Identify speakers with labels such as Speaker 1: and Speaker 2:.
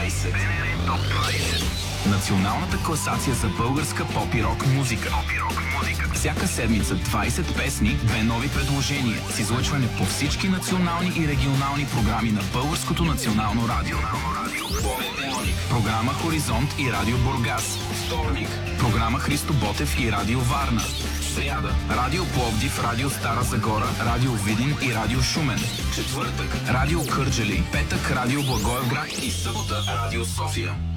Speaker 1: 20. Националната класация за българска поп и рок музика. Всяка седмица 20 песни, 2 нови предложения с излъчване по всички национални и регионални програми на Българското национално радио. Понеделник. Програма Хоризонт и Радио Бургас. Вторник. Програма Христо Ботев и Радио Варна. Сряда. Радио Пловдив, Радио Стара Загора, Радио Видин и Радио Шумен. Четвъртък. Радио Кърджали. Петък. Радио Благоевград и събота. Радио София.